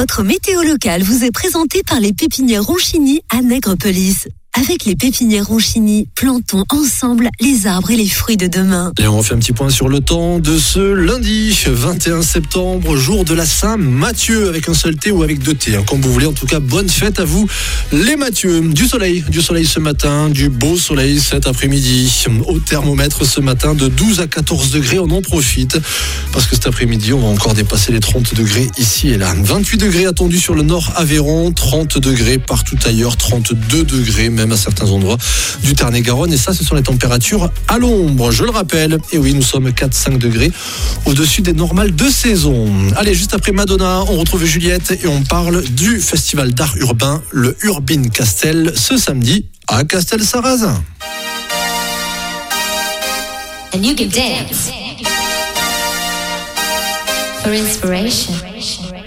Votre météo locale vous est présentée par les pépinières Ronchini à Nègrepelisse. Avec les pépinières Ronchini, plantons ensemble les arbres et les fruits de demain. Et on refait un petit point sur le temps de ce lundi 21 septembre, jour de la Saint-Mathieu, avec un seul T ou avec deux T, comme vous voulez. En tout cas, bonne fête à vous les Mathieu. Du soleil ce matin, du beau soleil cet après-midi. Au thermomètre ce matin de 12 à 14 degrés, on en profite parce que cet après-midi, on va encore dépasser les 30 degrés ici et là. 28 degrés attendus sur le nord Aveyron, 30 degrés partout ailleurs, 32 degrés même à certains endroits du Tarn-et-Garonne. Et ça, ce sont les températures à l'ombre, je le rappelle. Et oui, nous sommes 4-5 degrés au-dessus des normales de saison. Allez, juste après Madonna, on retrouve Juliette et on parle du festival d'art urbain, le Urbin Castel, ce samedi à Castelsarrasin. And you can dance for inspiration.